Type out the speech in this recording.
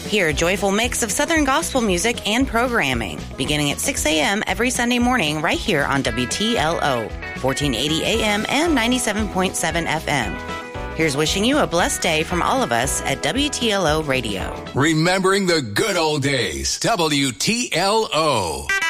Hear a joyful mix of Southern gospel music and programming, beginning at 6 a.m. every Sunday morning right here on WTLO, 1480 AM and 97.7 FM. Here's wishing you a blessed day from all of us at WTLO Radio. Remembering the good old days. WTLO.